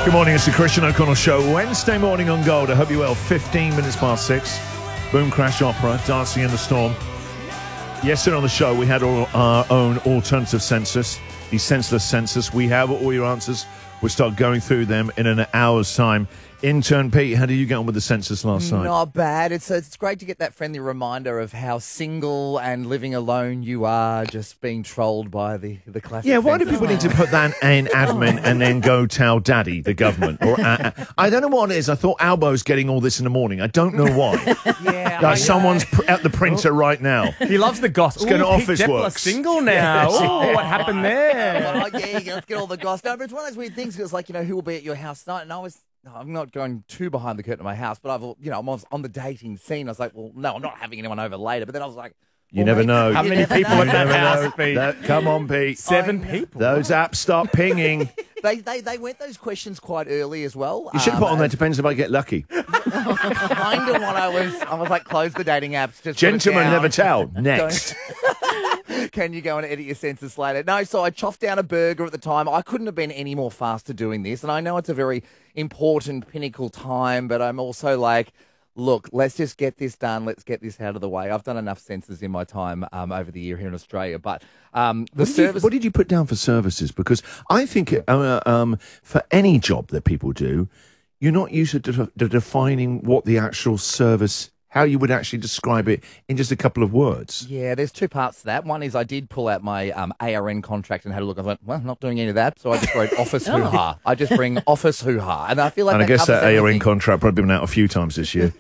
Good morning, it's the Christian O'Connell Show. Wednesday morning on Gold. I hope you're well. 15 minutes past 6. Boom Crash Opera, Dancing in the Storm. Yesterday on the show, we had our own alternative census, the senseless census. We have all your answers. We'll start going through them in an hour's time. Intern Pete, how did you get on with the census last night? Not bad. It's great to get that friendly reminder of how single and living alone you are, just being trolled by the classic. Yeah, why do people need to put that in admin and then go tell daddy, the government? Or I don't know what it is. I thought Albo's getting all this in the morning. I don't know why. Yeah, like someone's at the printer right now. He loves the gossip. It's going to Officeworks. Single now. Oh, what happened there? Oh, yeah, let's get all the gossip. No, but it's one of those weird things. It's like, who will be at your house tonight? And I'm not going too behind the curtain of my house, but I'm on the dating scene. I was like, well, no, I'm not having anyone over later. But then I was like, you never know. How many people at that house, Pete? Come on, Pete. 7 people. Those apps start pinging. They went those questions quite early as well. You should put on there, depends if I get lucky. Kind of what I was like, close the dating apps. Just Gentlemen never tell. Next. Can you go and edit your census later? No, so I chopped down a burger at the time. I couldn't have been any more faster doing this. And I know it's a very important, pinnacle time, but I'm also like, look, let's just get this done. Let's get this out of the way. I've done enough census in my time over the year here in Australia. But what did you put down for services? Because I think for any job that people do, you're not used to defining what the actual service, how you would actually describe it in just a couple of words. Yeah, there's two parts to that. One is I did pull out my ARN contract and had a look. I went, well, not doing any of that, so I just wrote office hoo-ha. I just bring office hoo-ha. And I feel like I guess that ARN contract probably been out a few times this year.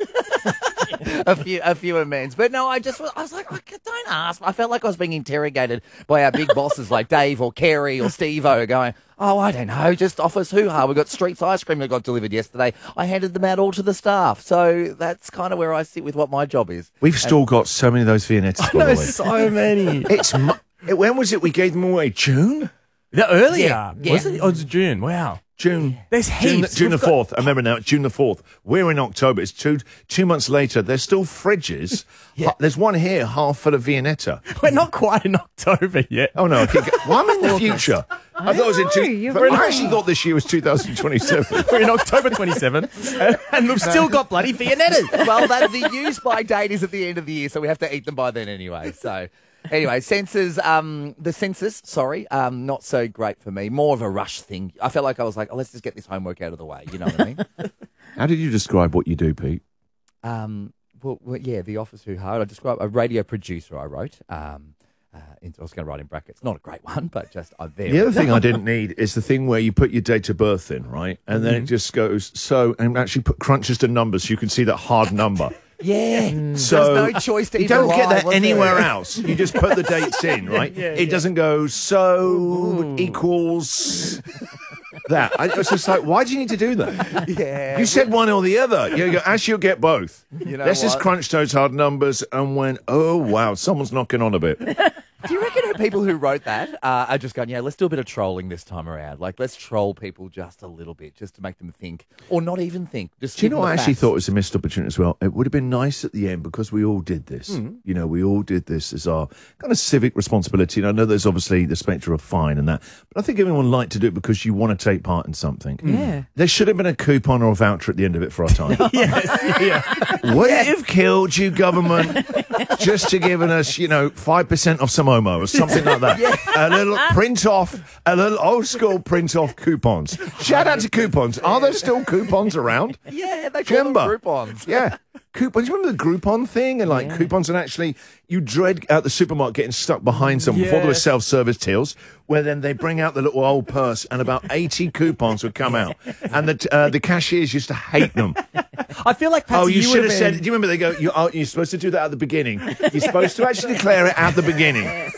a few amends. But no, I was like, don't ask. I felt like I was being interrogated by our big bosses like Dave or Kerry or Steve-O going, oh, I don't know, just office hoo-ha. We got Streets ice cream that got delivered yesterday. I handed them out all to the staff. So that's kind of where I sit with what my job is. We've still got so many of those Viennettas, by the way. So many. When was it we gave them away? June? Earlier. Yeah. Was it? Oh, it's June. Wow. June. There's heaps. June the 4th. I remember now. June the 4th. We're in October. It's two months later. There's still fridges. Yeah. There's one here, half full of Viennetta. We're not quite in October yet. Oh, no. Well, I'm in the future. I thought it was I actually thought this year was 2027. We're in October 27, and we've still got bloody Viennettas. Well, the use-by date is at the end of the year, so we have to eat them by then anyway. So, anyway, the census, not so great for me. More of a rush thing. I felt like I was like, let's just get this homework out of the way. You know what I mean? How did you describe what you do, Pete? Well, yeah, the office hoo-ha. I described a radio producer. I wrote. I was going to write in brackets. Not a great one, but just there. The other thing I didn't need is the thing where you put your date of birth in, right? And then it just goes and actually crunches the numbers so you can see that hard number. Yeah. So there's no choice to you even don't get lie, that was anywhere there? else. You just put the dates in, right? It doesn't go equals that. It's just like, why do you need to do that? Yeah. You said one or the other. You go, actually, you'll get both. Let's just crunch those hard numbers and went, oh, wow, someone's knocking on a bit. Do you reckon people who wrote that are just going, let's do a bit of trolling this time around? Like, let's troll people just a little bit, just to make them think, or not even think. Just do you know what I actually facts. thought was a missed opportunity as well? It would have been nice at the end because we all did this. We all did this as our kind of civic responsibility. And I know there's obviously the spectre of fine and that, but I think everyone liked to do it because you want to take part in something. Yeah. There should have been a coupon or a voucher at the end of it for our time. Yes. Yeah. Would it have killed you, government, just to giving us, 5% off some Omo or something like that? A little a little old school print off coupons. Shout out to coupons. Are there still coupons around? Yeah, they call them Groupons. Yeah. Coupons. You remember the Groupon thing? And coupons, and actually you dread at the supermarket getting stuck behind someone before there were self-service tills, where then they bring out the little old purse and about 80 coupons would come out. And the cashiers used to hate them. I feel like Patsy, you should have been... said, do you remember they go, you're supposed to do that at the beginning. You're supposed to actually declare it at the beginning.